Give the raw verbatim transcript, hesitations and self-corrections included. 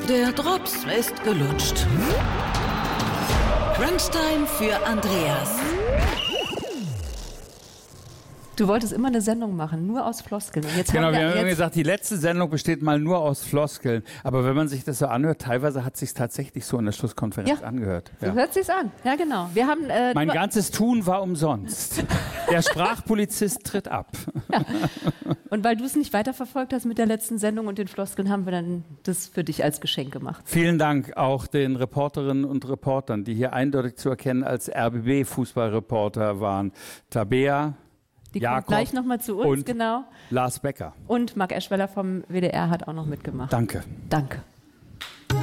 Der Drops ist gelutscht. Crunchtime für Andreas. Du wolltest immer eine Sendung machen, nur aus Floskeln. Und jetzt genau, haben wir, wir haben jetzt immer gesagt, die letzte Sendung besteht mal nur aus Floskeln. Aber wenn man sich das so anhört, teilweise hat es sich tatsächlich so in der Schlusskonferenz ja, angehört. So ja. hört sich's an. Ja, genau. Wir haben, äh, mein ganzes Tun war umsonst. Der Sprachpolizist tritt ab. Ja. Und weil du es nicht weiterverfolgt hast mit der letzten Sendung und den Floskeln, haben wir dann das für dich als Geschenk gemacht. Vielen Dank auch den Reporterinnen und Reportern, die hier eindeutig zu erkennen als R B B-Fußballreporter waren. Tabea, Die Jakob kommt gleich nochmal zu uns, und genau. Lars Becker. Und Marc Eschweller vom W D R hat auch noch mitgemacht. Danke. Danke.